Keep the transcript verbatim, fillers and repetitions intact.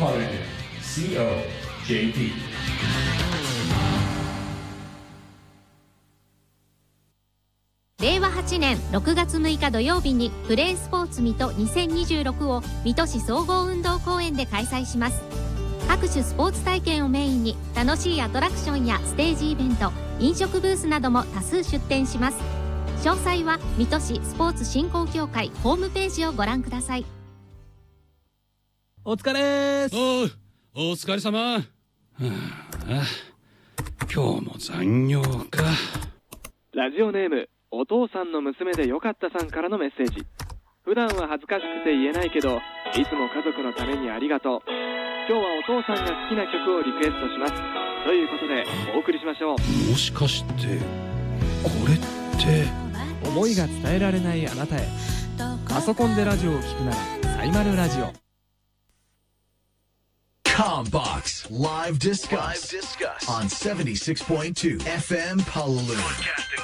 Collective コー ジェーピー。 れいわはちねんろくがつむいか土曜日にプレースポーツ水戸にせんにじゅうろくを水戸市総合運動公園で開催します。各種スポーツ体験をメインに楽しいアトラクションやステージイベント、飲食ブースなども多数出展します。詳細は水戸市スポーツ振興協会ホームページをご覧ください。 お疲れーす。 おう、お疲れ様。はあ、今日も残業か。 ラジオネームお父さんの娘でよかったさんからのメッセージ。普段は恥ずかしくて言えないけど、いつも家族のためにありがとう。今日はお父さんが好きな曲をリクエストします。ということでお送りしましょう。 もしかしてこれって思いが伝えられないあなたへ。パソコンでラジオを聞くならサイマルラジオ。 COMBOX Live Discuss on seventy-six point two エフエム Palaloon.